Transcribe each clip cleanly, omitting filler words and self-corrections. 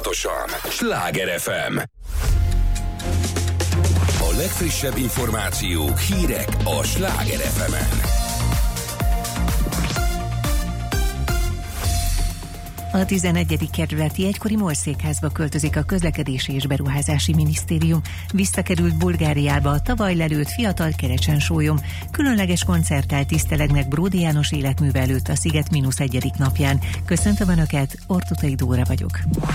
Változatosan. Sláger FM. A legfrissebb információk, hírek a Sláger FM-en. A 11. kerületi egykori MOL székházba költözik a Közlekedési és Beruházási Minisztérium. Visszakerült Bulgáriába a tavaly lelőtt fiatal kerecsensólyom. Különleges koncerttel tisztelegnek Bródi János életműve előtt a sziget -1. napján. Köszöntöm Önöket, Ortutai Dóra vagyok.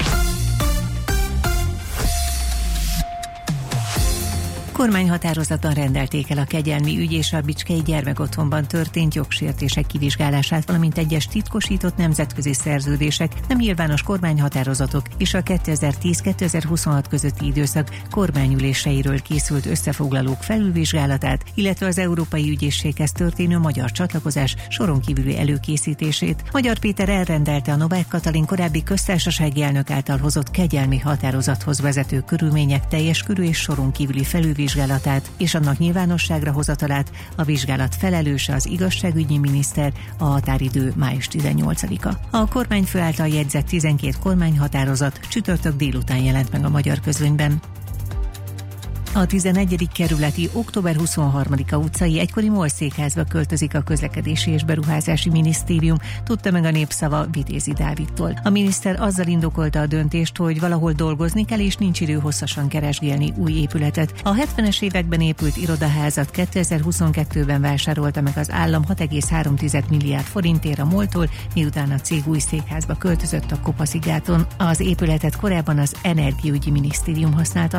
Kormányhatározatban rendelték el a Kegyelmi ügy és a Bicskei gyermekotthonban történt jogsértések kivizsgálását, valamint egyes titkosított nemzetközi szerződések, nem nyilvános kormányhatározatok és a 2010-2026 közötti időszak kormányüléseiről készült összefoglalók felülvizsgálatát, illetve az Európai Ügyészséghez történő magyar csatlakozás soron kívüli előkészítését. Magyar Péter elrendelte a Novák Katalin korábbi köztársasági elnök által hozott kegyelmi határozathoz vezető körülmények teljes körű és soron kívüli felülvizsgálatát és annak nyilvánosságra hozatalát. A vizsgálat felelőse az igazságügyi miniszter, a határidő május 18-a. A kormányfő által jegyzett 12 kormányhatározat csütörtök délután jelent meg a Magyar Közlönyben. A 11. kerületi október 23-a utcai egykori MOL székházba költözik a Közlekedési és Beruházási Minisztérium, tudta meg a Népszava Vitézi Dávidtól. A miniszter azzal indokolta a döntést, hogy valahol dolgozni kell, és nincs idő hosszasan keresgélni új épületet. A 70-es években épült irodaházat 2022-ben vásárolta meg az állam 6,3 milliárd forintért a MOL-tól, miután a cég új székházba költözött a Kopaszigáton. Az épületet korábban az Energiaügyi Minisztérium használta.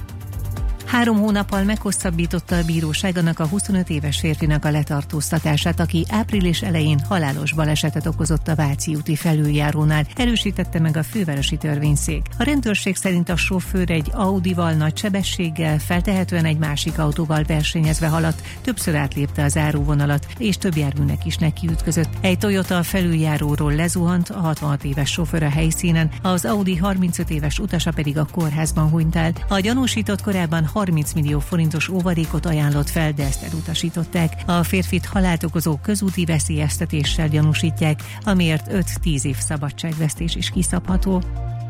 3 hónappal meghosszabbította a bíróság annak a 25 éves férfinak a letartóztatását, aki április elején halálos balesetet okozott a Váci úti felüljárónál, erősítette meg a fővárosi törvényszék. A rendőrség szerint a sofőr egy Audival nagy sebességgel, feltehetően egy másik autóval versenyezve haladt, többször átlépte az záróvonalat, és több járműnek is nekiütközött. Egy Toyota a felüljáróról lezuhant, a 66 éves sofőr a helyszínen, az Audi 35 éves utasa pedig a kórházban hunyt el. A gyanúsított korábban 30 millió forintos óvadékot ajánlott fel, de ezt elutasították. A férfit halált okozó közúti veszélyeztetéssel gyanúsítják, amiért 5-10 év szabadságvesztés is kiszabható.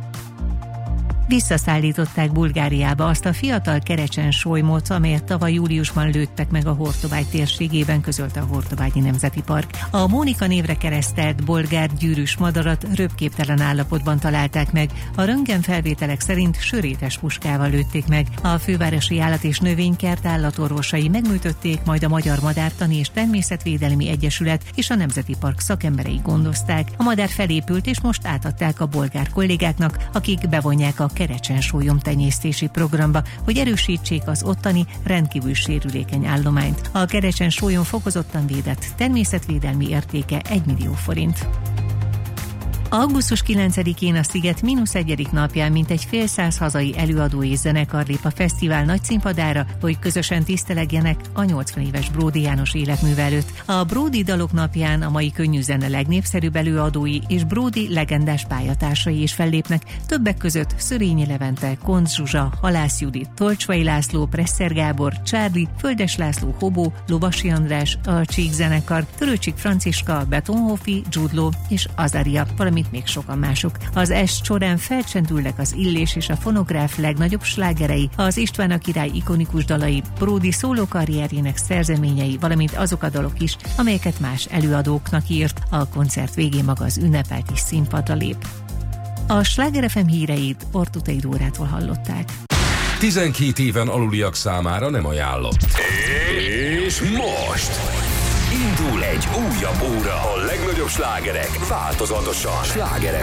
Visszaszállították Bulgáriába azt a fiatal kerecsensólymot, amelyet tavaly júliusban lőttek meg a Hortobágy térségében, közölte a Hortobágyi Nemzeti Park. A Mónika névre keresztelt bolgár gyűrűs madarat röpképtelen állapotban találták meg. A röntgenfelvételek szerint sörétes puskával lőtték meg. A Fővárosi Állat- és Növénykert állatorvosai megműtötték, majd a Magyar Madártani és Természetvédelmi Egyesület és a Nemzeti Park szakemberei gondozták. A madár felépült, és most átadták a bolgár kollégáknak, akik bevonják a kerecsensólyom tenyésztési programba, hogy erősítsék az ottani rendkívül sérülékeny állományt. A kerecsensólyom fokozottan védett, természetvédelmi értéke 1 millió forint. Augusztus 9-én a sziget -1. napján mintegy fél száz hazai előadó és zenekar lép a fesztivál nagyszínpadára, hogy közösen tisztelegjenek a 80 éves Bródi János életműve előtt. A Bródi dalok napján a mai könnyű zene legnépszerűbb előadói és Bródi legendás pályatársai is fellépnek, többek között Szörényi Levente, Koncz Zsuzsa, Halász Judit, Tolcsvai László, Presser Gábor, Csárli, Földes László, Hobó, Lovasi András, a Csík zenekar, Törőcsik Franciska, Betonhofi, Dzsudló és Azaria, valamint még sokan mások. Az est során felcsendülnek az Illés és a Fonográf legnagyobb slágerei, az István a király ikonikus dalai, Bródi szólókarrierjének szerzeményei, valamint azok a dalok is, amelyeket más előadóknak írt. A koncert végén maga az ünnepelt is színpadra lép. A Sláger FM híreit Ortutai Dórától hallották. 12 éven aluliak számára nem ajánlott. És most indul egy újabb óra. A legnagyobb slágerek változatosan. Sláger